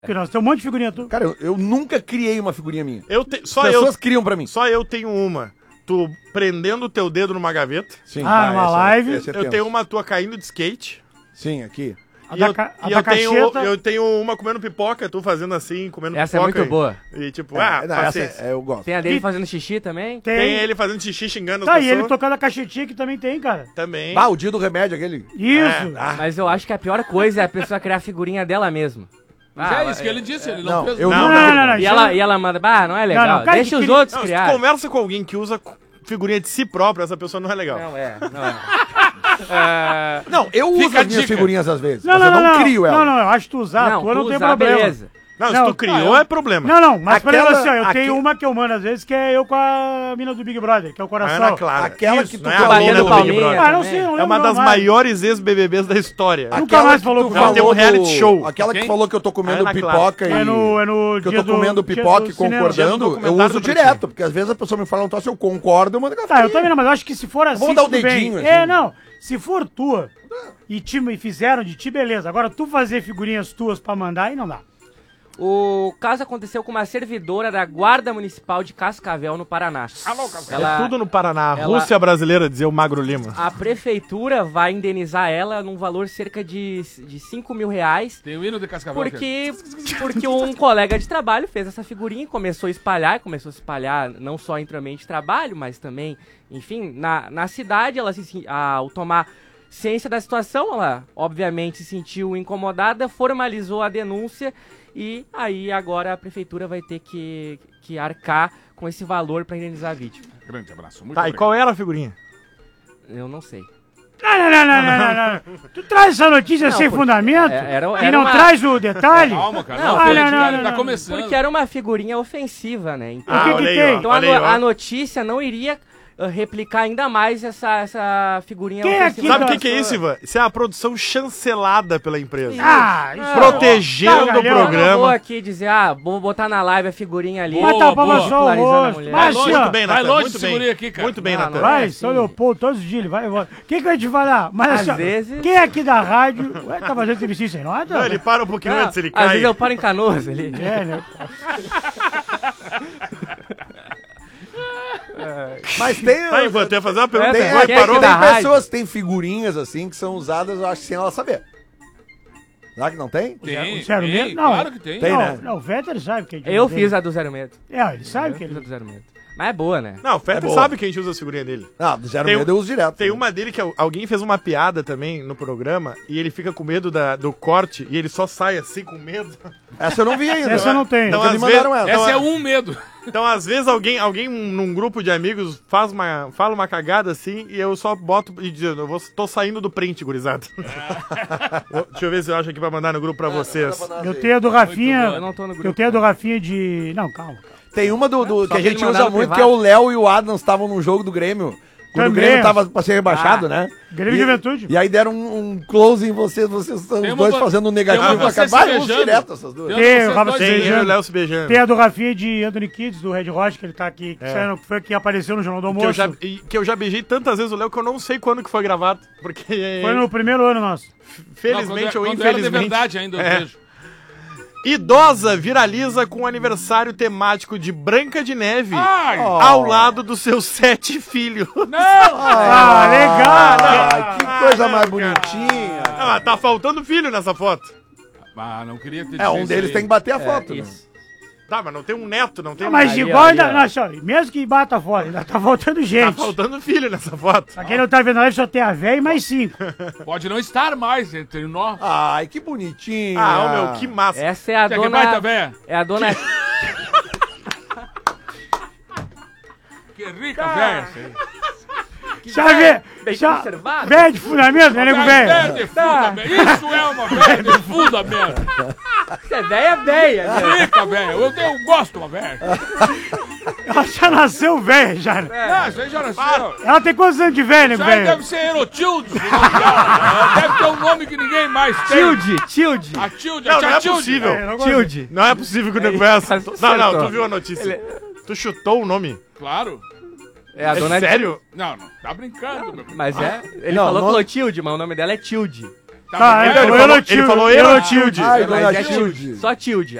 Porque nós temos um monte de figurinha tua. Cara, eu nunca criei uma figurinha minha. Só As eu pessoas criam pra mim. Só eu tenho uma. Tu prendendo o teu dedo numa gaveta. Sim. Numa live. essa é Eu tenso. tenho uma tua caindo de skate. Sim, aqui. A da cacheta. Eu tenho uma comendo pipoca, tu fazendo assim, comendo Essa é pipoca. muito boa. E tipo, Não, essa paciência. eu gosto. Tem a dele fazendo xixi também? Tem ele fazendo xixi xingando Tá, as e pessoas. ele tocando a cachetinha que também tem, cara. Também. Ah, o dia do remédio, aquele. Isso. Mas eu acho que a pior coisa é a pessoa criar a figurinha dela mesma. Mas é isso que ele disse, ele não fez eu Não, nunca... E ela manda, não é legal. não, cara, Deixa que os outros Não, se criar. tu conversa com alguém que usa figurinha de si próprio, essa pessoa não é legal. Não é. Não, eu uso Fica a as minhas dica. figurinhas às vezes, Não, mas eu não crio ela. Não, eu acho que tu usar, a tua não tem usar, problema. beleza. Não, se Não, tu criou, é problema. Não, mas por exemplo Aquela- assim, ó, eu aque- tenho uma que eu mando às vezes, que é eu com a mina do Big Brother, que é o coração. Ana Clara. Aquela Isso, que tu não é falou a mina do do Big Palmeiras. Brother. Ah, não sei, não É lembro uma das mais. maiores ex-BBBs da história. Nunca mais falou que tu comigo. Ela tem um reality show. Aquela que Quem? falou que eu tô comendo Ana Clara. pipoca e... É no Que eu dia tô comendo dia pipoca do e cinema. concordando, eu documentário uso do direto, porque às vezes a pessoa me fala um troço, eu concordo, eu mando aquela Tá, eu também não, mas eu acho que se for assim, Vamos dar o tudo bem. dedinho, assim. É, não, se for tua e fizeram de ti, beleza. Agora tu fazer figurinhas tuas pra mandar, aí não dá. O caso aconteceu com uma servidora da Guarda Municipal de Cascavel, no Paraná. É tudo no Paraná. ela- Rússia brasileira, dizia o Magro Lima. A prefeitura vai indenizar ela num valor cerca de 5 mil reais. Tem o hino de Cascavel. Porque um colega de trabalho fez essa figurinha e começou a espalhar não só entre o ambiente de trabalho, mas também, enfim, na cidade. Ela ao tomar ciência da situação, ela obviamente se sentiu incomodada, formalizou a denúncia e aí agora a prefeitura vai ter que arcar com esse valor para indenizar a vítima. Grande abraço. Muito Tá, e obrigado. qual era a figurinha? Eu não sei. Não. Tu traz essa notícia Não, sem porque fundamento era e não uma- traz o detalhe? Calma, cara. Não, Ele tá não. começando. Porque era uma figurinha ofensiva, né? Então, O que olha aí, tem? ó, Então olha aí, ó. a notícia não iria replicar ainda mais essa figurinha Quem é ofensiva. que Sabe o dá- que é isso, Ivan? Isso é a produção chancelada pela empresa. Isso. Protegendo Tá, o galera. Eu não vou programa. aqui dizer, vou botar na live a figurinha ali. Vai tapar boa. só o Popularizando a rosto. mulher. Mas Vai assim, longe, ó, Muito bem, Vai Natan. longe Muito esse bem. guri aqui, cara. Muito bem, Não, Natan. não vai, é São assim. Leopoldo, todos os dias, ele vai. O que eu ia te falar? Mas Às assim, ó, vezes- quem aqui da rádio. Ué, tá fazendo entrevista sem nota? Não, ele para um pouquinho Não, antes, ele às cai. vezes eu paro em Canoas ali. É, né? Mas tem... Tá, Ivan, tu ia fazer uma pergunta. Tem, Quem é parou, que dá tem rádio? pessoas que têm figurinhas assim que são usadas, eu acho, sem ela saber. Será que não tem? Tem, Zero tem, medo? Não. claro que tem. Tem, não, né? não, o Vetter sabe que é de Eu dele. fiz a do Zero Medo. É, ele sabe que Eu fiz a ele. do Zero Medo. Mas é boa, né? Não, o Fetter boa. sabe que a gente usa a figurinha dele. Não, do Zero Tem Medo eu uso direto. Tem uma dele que alguém fez uma piada também no programa e ele fica com medo do corte e ele só sai assim com medo. Essa eu não vi ainda. Essa eu não tenho. Nunca me às mandaram vezes- ela. Essa é um medo. Então, às vezes, alguém num grupo de amigos fala uma cagada assim e eu só boto e digo, tô saindo do print, gurizada. Deixa eu ver se eu acho aqui pra mandar no grupo pra vocês. Eu tenho a do Rafinha. Eu não tô no grupo. Eu tenho a do Rafinha de. Não, calma. Tem uma que Só a que gente ele usa mandaram muito, privado. que é o Léo e o Adams estavam num jogo do Grêmio. Quando o Também. Grêmio tava pra ser rebaixado, né? Grêmio Juventude. E aí deram um close em vocês estão Tem os uma dois vo- fazendo um negativo tem uma pra você cá. Vai, se vamos beijando. direto essas duas. Tem, Vocês o Rafa dois- se Tem eu e o beijando. Léo se beijando. Tem a do Rafinha de Anthony Kids, do Red Hot, que ele tá aqui, que foi que apareceu no Jornal do Almoço. Que eu já beijei tantas vezes o Léo que eu não sei quando que foi gravado. Porque, Foi no primeiro ano nosso. felizmente ou quando era de infelizmente, verdade ainda, eu É. vejo. idosa viraliza com um aniversário temático de Branca de Neve Ai! ao lado dos seus 7 filhos. Não! Ah, legal! Ai, que coisa mais bonitinha. Ah, tá faltando filho nessa foto. Ah, não queria ter É, um deles tem que bater a foto. né? Isso. Tá, mas não tem um neto, não tem um... Mas Ali, igual ali, ainda. ó. Não, só, mesmo que bata fora, ainda tá faltando Tá gente. faltando filho nessa foto. Pra quem não tá vendo a live, só tem a véia e mais 5. Pode não estar mais entre nós. Ai, que bonitinha. Ah, ô meu, que massa. Essa é a Quer que baita, dona. véia? É a dona. Que rica, velha. Já vê? bem Já. conservado. Véia de fundamento, né, nego Véia velho? de fundamento. Isso é uma véia de fundamento. Você é véia, né? Rica, velha. Eu gosto de uma velha. Ela já nasceu velha, já. Ah, isso aí já nasceu. Ela tem quantos anos de velha, nego Isso aí velho? deve ser Erotilde. o nome dela. Deve ter um nome que ninguém mais tem. Tilde. A Tilde, Não, a não é tia Tilde. possível. não gosto. Tilde. Não é possível que o nego conheça. Não, não, acertou. tu viu a notícia. Tu chutou o nome? Claro. É a É dona. sério? Não, tá brincando, meu. Mas é. Ele Não, falou não- Clotilde, mas o nome dela é Tilde. Tá, Ele então Ele falou Erotilde. Ai, Mas dona é Tilde. Só tilde.